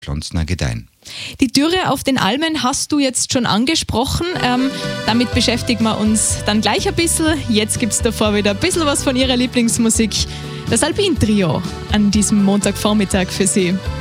Pflanzen auch gedeihen. Die Dürre auf den Almen hast du jetzt schon angesprochen. Damit beschäftigen wir uns dann gleich ein bisschen. Jetzt gibt es davor wieder ein bisschen was von ihrer Lieblingsmusik. Das Alpin Trio an diesem Montagvormittag für Sie.